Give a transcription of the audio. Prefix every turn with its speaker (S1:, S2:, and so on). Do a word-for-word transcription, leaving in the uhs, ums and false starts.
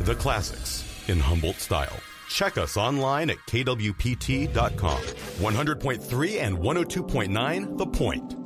S1: the classics in Humboldt style. Check us online at K W P T dot com. one hundred point three and one oh two point nine The Point.